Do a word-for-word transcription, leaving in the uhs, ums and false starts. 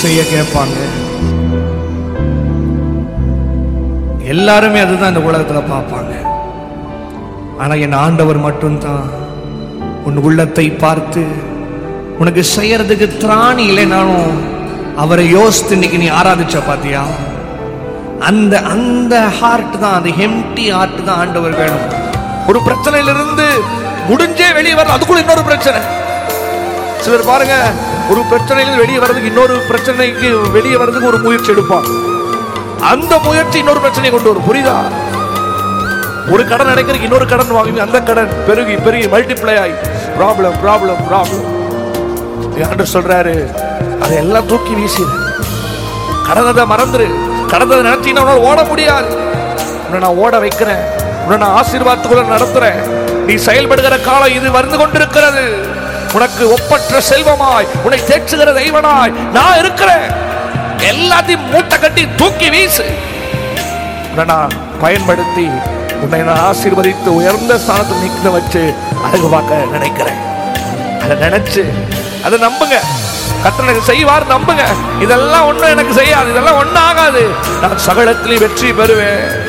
செய்ய கேட்பாங்க. எல்லாருமே அதுதான் இந்த உலகத்துல பார்ப்பாங்க. ஆனா என் ஆண்டவர் மட்டும்தான் உன் உள்ளத்தை பார்த்து உனக்கு செய்யறதுக்கு திராணி இல்லைனாலும் அவரை யோசித்து இன்னைக்கு நீ ஆராதிச்ச பாத்தியா, அந்த அந்த ஹார்ட் தான், அந்த எம்டி ஹார்ட் தான் ஆண்டவர் வேணும். ஒரு பிரச்சனையிலிருந்து முடிஞ்சே வெளியே வர, அதுக்குள்ள இன்னொரு பிரச்சனை. சிலர் பாருங்க, ஒரு பிரச்சனையிலிருந்து வெளியே வர்றதுக்கு இன்னொரு பிரச்சனைக்கு வெளியே வர்றதுக்கு ஒரு முயற்சி எடுப்பான். அந்த முயற்சி இன்னொரு பிரச்சனையை கொண்டு வரும். புரியுதா? ஒரு கடன் அடைக்கிறதுக்கு இன்னொரு கடன் வாங்கி அந்த கடன் பெருகி பெருகி மல்டிப்ளை ஆகி ப்ராப்ளம் ப்ராப்ளம் ப்ராப்ளம். ஆண்டவர் சொல்றாரு, அதையெல்லாம் தூக்கி வீசிடு, கடந்ததை மறந்துரு. கடந்ததை நினைச்சீங்கன்னா ஓட முடியாது. உன்னை நான் ஓட வைக்கிறேன், உன்னை நான் ஆசீர்வாதத்துக்குள்ள நடத்துறேன். நீ செயல்படுகிற காலம் இது வந்து கொண்டிருக்கிறது. உனக்கு ஒப்பற்ற செல்வமாய், உன்னை தேற்றுகிற தெய்வனாய் நான் இருக்கிறேன். எல்லாத்தையும் மூட்டை கட்டி தூக்கி வீசு. உன்னை நான் பயன்படுத்தி உன்னை நான் ஆசீர்வதித்து உயர்ந்த ஸ்தானத்தில் நிற்க வச்சு அழகு பார்க்க நினைக்கிறேன். அதை நினைச்சு அதை நம்புங்க. கர்த்தர் எனக்கு செய்வார் நம்புங்க. இதெல்லாம் ஒண்ணும் எனக்கு செய்யாது, இதெல்லாம் ஒன்னும் ஆகாது. நான் சகலத்திலே வெற்றி பெறுவேன்.